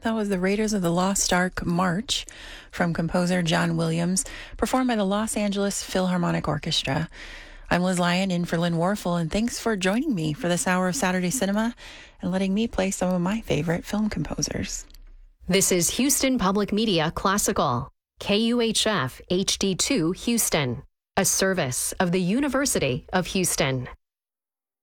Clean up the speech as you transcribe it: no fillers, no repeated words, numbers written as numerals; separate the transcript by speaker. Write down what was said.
Speaker 1: That was the Raiders of the Lost Ark March from composer John Williams, performed by the Los Angeles Philharmonic Orchestra. I'm Liz Lyon in for Lynn Warfel, and thanks for joining me for this hour of Saturday Cinema and letting me play some of my favorite film composers.
Speaker 2: This is Houston Public Media Classical, KUHF HD2 Houston, a service of the University of Houston.